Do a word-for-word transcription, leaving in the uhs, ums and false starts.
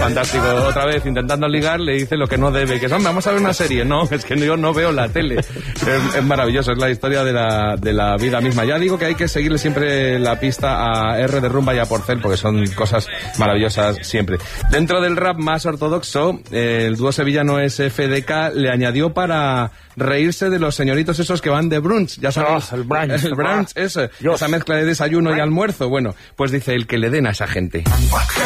fantástico. Otra vez, intentando ligar, le dice lo que no debe, que es, hombre, vamos a ver una serie. No, es que yo no veo la tele. Es, es maravilloso, es la historia de la, de la vida misma. Ya digo que hay que seguirle siempre la pista a R de Rumba y a Porcel, porque son cosas maravillosas siempre. Dentro del rap más ortodoxo, el dúo sevillano S F D K le añadió para reírse de los señoritos esos que van de brunch, ya sabes, oh, el brunch, el brunch, eso, esa mezcla de desayuno y almuerzo. Bueno, pues dice, el que le den a esa gente.